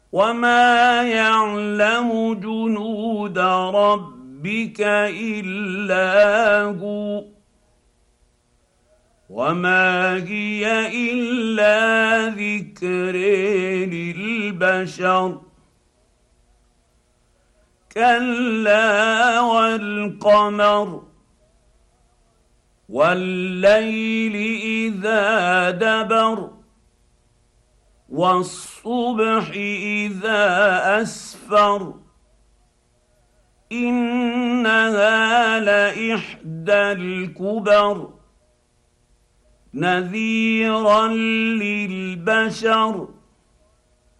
وما يعلم جنود ربك الا هو وما هي الا ذكر للبشر كلا والقمر والليل اذا دبر والصبح اذا اسفر انها لاحدى الكبر نذيرا للبشر